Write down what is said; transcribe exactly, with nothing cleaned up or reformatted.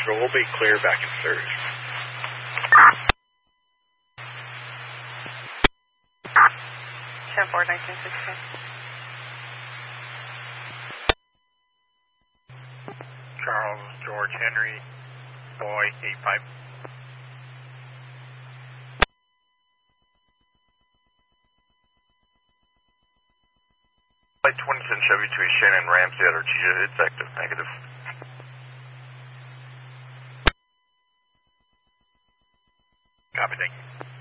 Central. We'll be clear back in Surge. ten four, nineteen sixteen. Charles George Henry, boy, eight five. Flight twenty-seven Chevy to Shannon Ramsey at Artesia, it's active, negative. Copy, thank you.